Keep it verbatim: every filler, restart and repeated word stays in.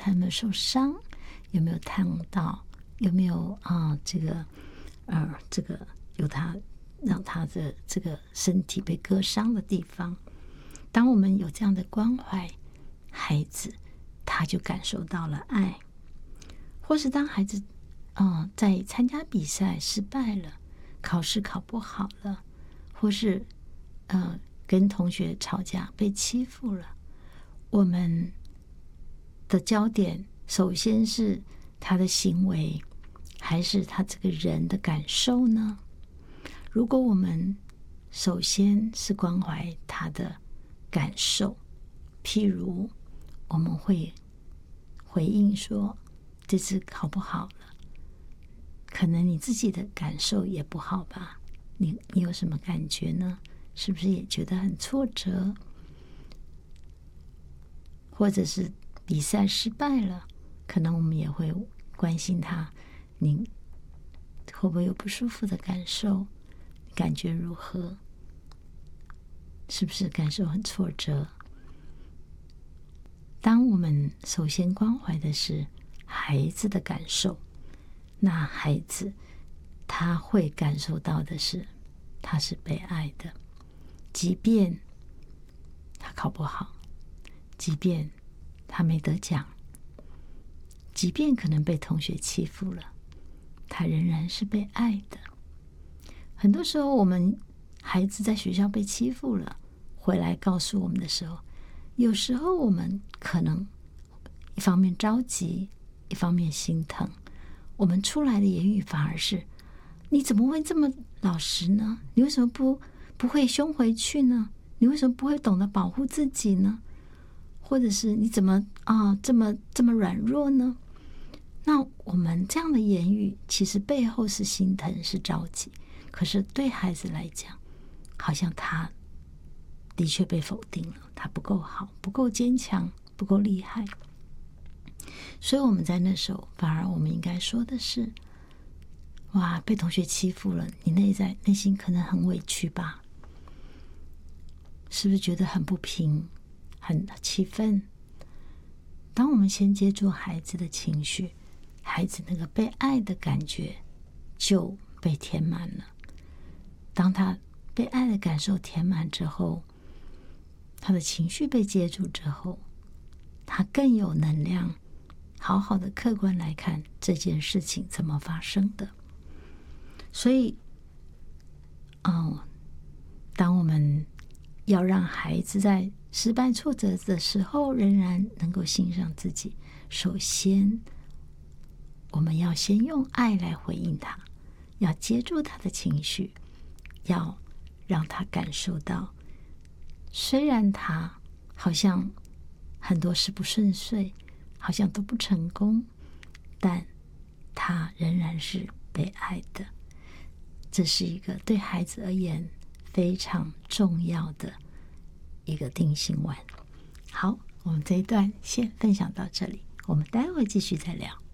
他有没有受伤，有没有烫到，有没有啊、呃、这个呃这个有他让他的这个身体被割伤的地方。当我们有这样的关怀，孩子他就感受到了爱。或是当孩子呃在参加比赛失败了，考试考不好了，或是呃跟同学吵架被欺负了，我们的焦点首先是他的行为，还是他这个人的感受呢？如果我们首先是关怀他的感受，譬如我们会回应说，这次考不好了，可能你自己的感受也不好吧？你你有什么感觉呢？是不是也觉得很挫折？或者是比赛失败了，可能我们也会关心他，你会不会有不舒服的感受？感觉如何？是不是感受很挫折？当我们首先关怀的是孩子的感受，那孩子他会感受到的是他是被爱的，即便他考不好，即便他没得奖，即便可能被同学欺负了，他仍然是被爱的。很多时候我们孩子在学校被欺负了，回来告诉我们的时候，有时候我们可能一方面着急，一方面心疼，我们出来的言语反而是，你怎么会这么老实呢？你为什么不不会凶回去呢？你为什么不会懂得保护自己呢？或者是你怎么啊这么这么软弱呢？那我们这样的言语其实背后是心疼，是着急，可是对孩子来讲，好像他的确被否定了，他不够好，不够坚强，不够厉害。所以我们在那时候反而我们应该说的是，哇，被同学欺负了，你内在内心可能很委屈吧？是不是觉得很不平，很气愤？当我们先接住孩子的情绪，孩子那个被爱的感觉就被填满了。当他被爱的感受填满之后，他的情绪被接住之后，他更有能量好好的客观来看这件事情怎么发生的。所以哦，当我们要让孩子在失败挫折的时候仍然能够欣赏自己，首先我们要先用爱来回应他，要接住他的情绪，要让他感受到，虽然他好像很多事不顺遂，好像都不成功，但他仍然是被爱的。这是一个对孩子而言非常重要的一个定心丸。好，我们这一段先分享到这里，我们待会继续再聊。